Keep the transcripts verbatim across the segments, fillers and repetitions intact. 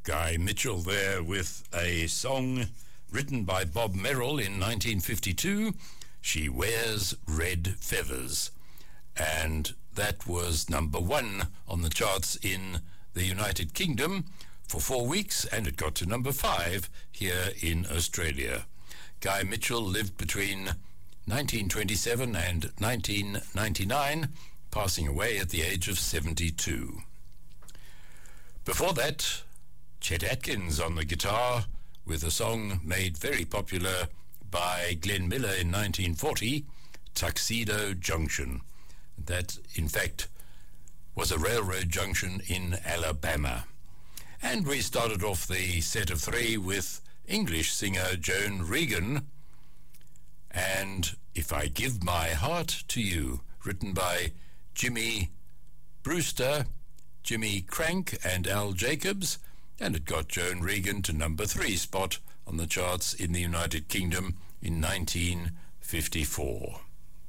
Guy Mitchell there with a song written by Bob Merrill in nineteen fifty-two, She Wears Red Feathers. And that was number one on the charts in the United Kingdom for four weeks, and it got to number five here in Australia. Guy Mitchell lived between nineteen twenty-seven and nineteen ninety-nine, passing away at the age of seventy-two. Before that, Chet Atkins on the guitar with a song made very popular by Glenn Miller in nineteen forty, Tuxedo Junction. That, in fact, was a railroad junction in Alabama. And we started off the set of three with English singer Joan Regan and If I Give My Heart to You, written by Jimmy Brewster, Jimmy Crank and Al Jacobs, and it got Joan Regan to number three spot on the charts in the United Kingdom in nineteen fifty-four.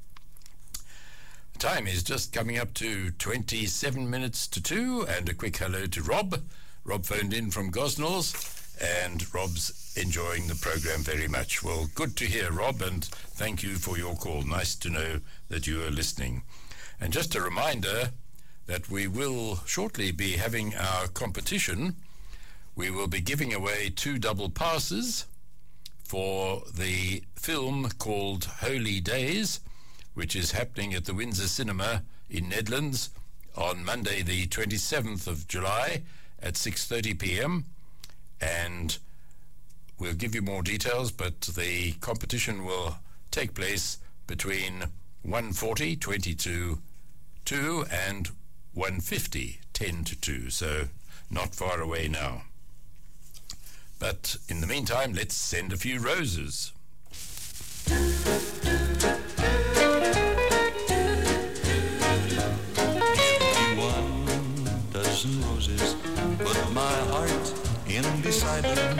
The time is just coming up to twenty-seven minutes to two, and a quick hello to Rob. Rob phoned in from Gosnells, and Rob's enjoying the program very much. Well, good to hear, Rob, and thank you for your call. Nice to know that you are listening. And just a reminder that we will shortly be having our competition. We will be giving away two double passes for the film called Holy Days, which is happening at the Windsor Cinema in Nedlands on Monday the twenty-seventh of July at six thirty p.m. And we'll give you more details, but the competition will take place between one forty, twenty to two, and one fifty, ten to two, so not far away now. But in the meantime, let's send a few roses. Dozen roses, put my heart in beside them.